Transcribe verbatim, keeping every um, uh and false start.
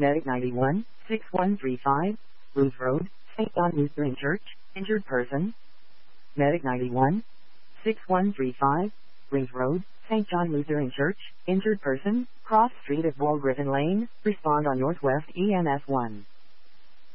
Medic ninety-one, six one three five, Booth Road, Saint John Lutheran Church, injured person. Medic ninety-one, six one three five, Rings Road, Saint John Lutheran Church, injured person, cross street at Wall Griffin Lane, respond on Northwest E M S one.